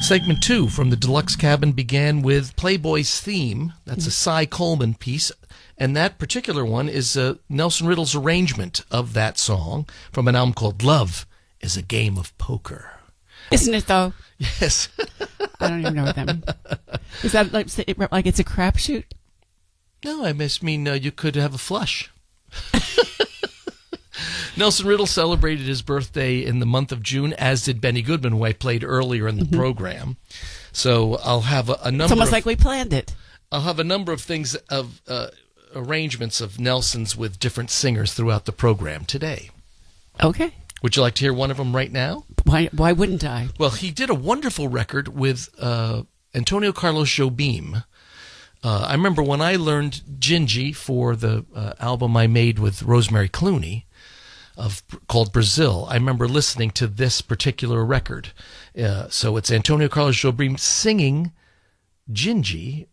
Segment 2 from the Deluxe Cabin began with Playboy's Theme. That's a Cy Coleman piece. And that particular one is Nelson Riddle's arrangement of that song from an album called Love is a Game of Poker. Isn't it, though? Yes. I don't even know what that means. Is that like it's a crapshoot? No, I mean you could have a flush. Nelson Riddle celebrated his birthday in the month of June, as did Benny Goodman, who I played earlier in the program. So I'll have a number. It's almost like we planned it. I'll have a number of things of arrangements of Nelson's with different singers throughout the program today. Okay. Would you like to hear one of them right now? Why wouldn't I? Well, he did a wonderful record with Antonio Carlos Jobim. I remember when I learned Gingy for the album I made with Rosemary Clooney called Brazil. I remember listening to this particular record. So it's Antonio Carlos Jobim singing Gingy